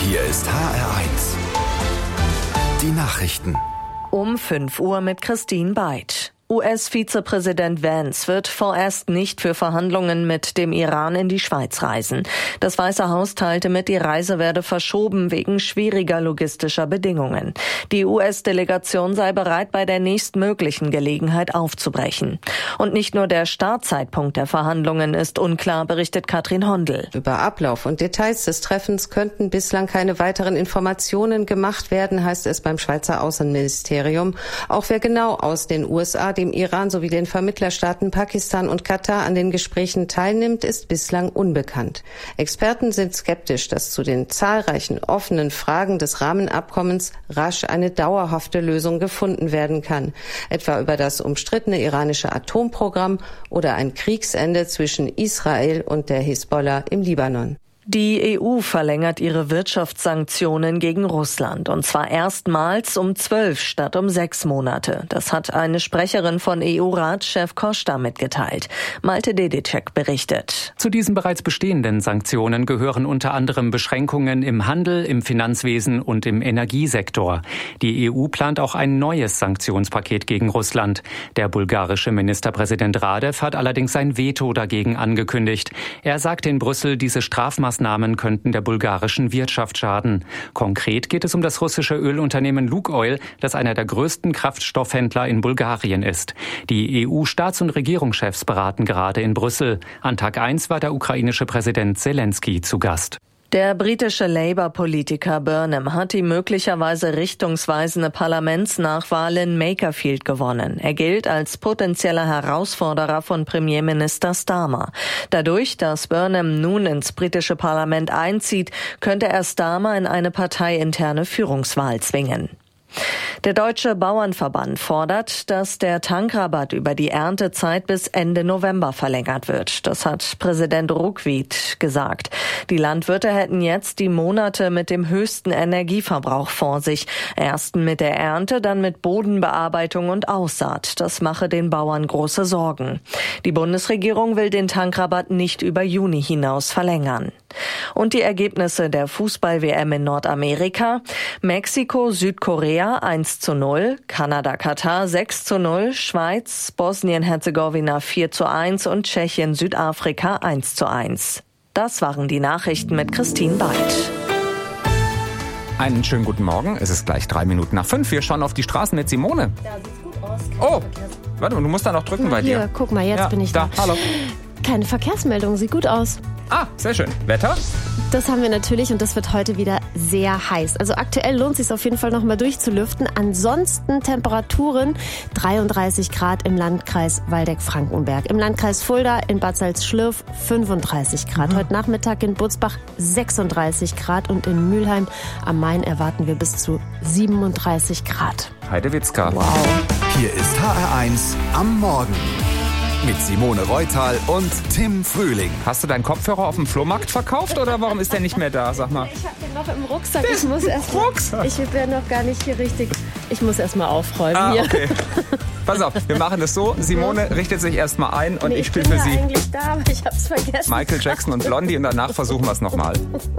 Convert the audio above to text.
Hier ist HR1. Die Nachrichten. Um 5 Uhr mit Christine Beid. US-Vizepräsident Vance wird vorerst nicht für Verhandlungen mit dem Iran in die Schweiz reisen. Das Weiße Haus teilte mit, die Reise werde verschoben wegen schwieriger logistischer Bedingungen. Die US-Delegation sei bereit, bei der nächstmöglichen Gelegenheit aufzubrechen. Und nicht nur der Startzeitpunkt der Verhandlungen ist unklar, berichtet Katrin Hondel. Über Ablauf und Details des Treffens könnten bislang keine weiteren Informationen gemacht werden, heißt es beim Schweizer Außenministerium. Auch wer genau aus den USA, dem Iran sowie den Vermittlerstaaten Pakistan und Katar an den Gesprächen teilnimmt, ist bislang unbekannt. Experten sind skeptisch, dass zu den zahlreichen offenen Fragen des Rahmenabkommens rasch eine dauerhafte Lösung gefunden werden kann, etwa über das umstrittene iranische Atomprogramm oder ein Kriegsende zwischen Israel und der Hisbollah im Libanon. Die EU verlängert ihre Wirtschaftssanktionen gegen Russland, und zwar erstmals um 12 statt um 6 Monate. Das hat eine Sprecherin von EU-Ratschef Costa mitgeteilt. Malte Dedicek berichtet. Zu diesen bereits bestehenden Sanktionen gehören unter anderem Beschränkungen im Handel, im Finanzwesen und im Energiesektor. Die EU plant auch ein neues Sanktionspaket gegen Russland. Der bulgarische Ministerpräsident Radev hat allerdings sein Veto dagegen angekündigt. Er sagt in Brüssel, diese Strafmaßnahmen könnten der bulgarischen Wirtschaft schaden. Konkret geht es um das russische Ölunternehmen Lukoil, das einer der größten Kraftstoffhändler in Bulgarien ist. Die EU-Staats- und Regierungschefs beraten gerade in Brüssel. An Tag 1 war der ukrainische Präsident Zelensky zu Gast. Der britische Labour-Politiker Burnham hat die möglicherweise richtungsweisende Parlamentsnachwahl in Makerfield gewonnen. Er gilt als potenzieller Herausforderer von Premierminister Starmer. Dadurch, dass Burnham nun ins britische Parlament einzieht, könnte er Starmer in eine parteiinterne Führungswahl zwingen. Der Deutsche Bauernverband fordert, dass der Tankrabatt über die Erntezeit bis Ende November verlängert wird. Das hat Präsident Ruckwied gesagt. Die Landwirte hätten jetzt die Monate mit dem höchsten Energieverbrauch vor sich. Erst mit der Ernte, dann mit Bodenbearbeitung und Aussaat. Das mache den Bauern große Sorgen. Die Bundesregierung will den Tankrabatt nicht über Juni hinaus verlängern. Und die Ergebnisse der Fußball-WM in Nordamerika: Mexiko, Südkorea 1:0, Kanada, Katar 6:0, Schweiz, Bosnien-Herzegowina 4:1 und Tschechien, Südafrika 1:1. Das waren die Nachrichten mit Christine Beid. Einen schönen guten Morgen. Es ist gleich 3 Minuten nach 5. Wir schauen auf die Straßen mit Simone. Da sieht's gut aus. Oh, warte, du musst da noch drücken bei dir. Hier, guck mal, jetzt bin ich da. Hallo. Keine Verkehrsmeldung, sieht gut aus. Ah, sehr schön. Wetter? Das haben wir natürlich, und das wird heute wieder sehr heiß. Also aktuell lohnt es sich auf jeden Fall noch mal durchzulüften. Ansonsten Temperaturen 33 Grad im Landkreis Waldeck-Frankenberg. Im Landkreis Fulda, in Bad Salzschlirf 35 Grad. Heute Nachmittag in Butzbach 36 Grad und in Mülheim am Main erwarten wir bis zu 37 Grad. Heidewitzka. Wow. Hier ist HR1 am Morgen. Mit Simone Reutal und Tim Frühling. Hast du deinen Kopfhörer auf dem Flohmarkt verkauft oder warum ist der nicht mehr da? Sag mal. Ich habe den noch im Rucksack. Ich muss erst mal. Ich bin noch gar nicht hier richtig. Ich muss erst mal aufräumen hier. Okay. Pass auf, wir machen das so. Simone richtet sich erst mal ein und ich spiele für sie eigentlich da, aber ich hab's vergessen. Michael Jackson und Blondie und danach versuchen wir es nochmal.